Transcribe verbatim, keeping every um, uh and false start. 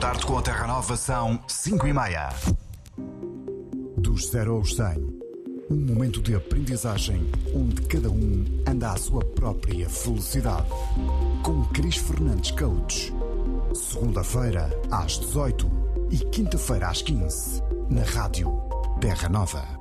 tarde com a Terra Nova são cinco e meia. Dos zero aos cem, um momento de aprendizagem onde cada um anda à sua própria velocidade. Com Cris Fernandes Coach. Segunda-feira às dezoito e quinta-feira às quinze, na Rádio Terra Nova.